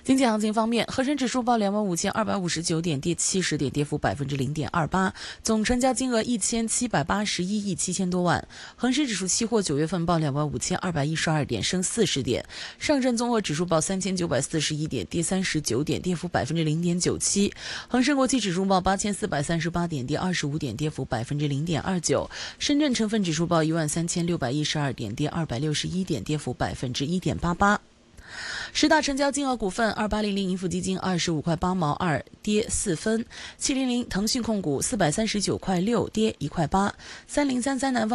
经济行情方面，恒生指数报25259点，跌70点，跌幅0.28%，总成交金额1781亿7000多万。恒生指数期货9月份报25212点，升40点。上证综合指数报3941点，跌39点，跌幅0.97%。恒生国际指数报8438点，跌25点，跌幅0.29%。深圳成分指数报13612点，跌261点，跌幅1.88%。十大成交金额股份：2800盈富基金25块8毛2，跌4分；700腾讯控股439块6，跌1块8；3033南方